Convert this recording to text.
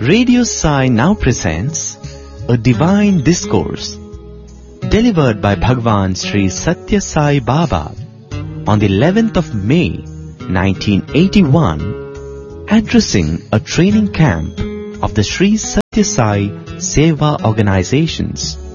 Radio Sai now presents a divine discourse delivered by Bhagwan Sri Satya Sai Baba on the 11th of May 1981, addressing a training camp of the Sri Satya Sai Seva organizations.